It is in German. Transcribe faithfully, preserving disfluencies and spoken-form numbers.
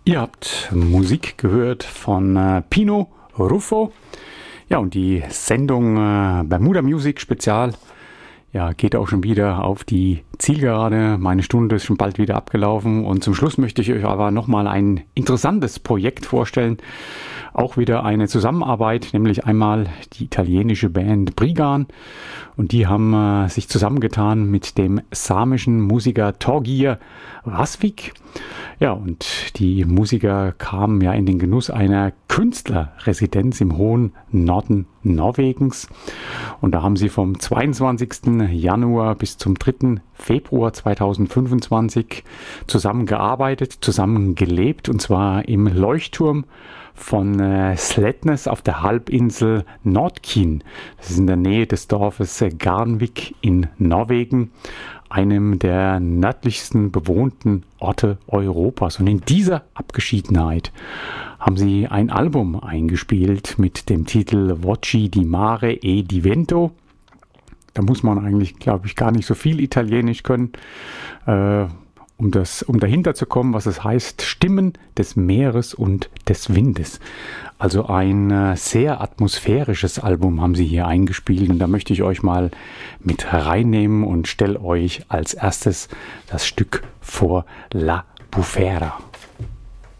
Ihr habt Musik gehört von äh, Pino Ruffo. Ja, und die Sendung äh, Bermuda Music Spezial ja, geht auch schon wieder auf die Zielgerade. Meine Stunde ist schon bald wieder abgelaufen. Und zum Schluss möchte ich euch aber nochmal ein interessantes Projekt vorstellen. Auch wieder eine Zusammenarbeit, nämlich einmal die italienische Band Brigan. Und die haben äh, sich zusammengetan mit dem samischen Musiker Torgir Vasvik. Ja, und die Musiker kamen ja in den Genuss einer Künstlerresidenz im hohen Norden Norwegens. Und da haben sie vom zweiundzwanzigsten Januar bis zum dritten Februar zweitausendfünfundzwanzig zusammengearbeitet, zusammengelebt, und zwar im Leuchtturm von äh, Sletnes auf der Halbinsel Nordkinn. Das ist in der Nähe des Dorfes Garnvik in Norwegen, einem der nördlichsten bewohnten Orte Europas. Und in dieser Abgeschiedenheit haben sie ein Album eingespielt mit dem Titel Voci di Mare e di Vento. Da muss man eigentlich, glaube ich, gar nicht so viel Italienisch können, äh, um, das, um dahinter zu kommen, was es heißt, Stimmen des Meeres und des Windes. Also ein äh, sehr atmosphärisches Album haben sie hier eingespielt, und da möchte ich euch mal mit reinnehmen und stelle euch als erstes das Stück vor La Bufera.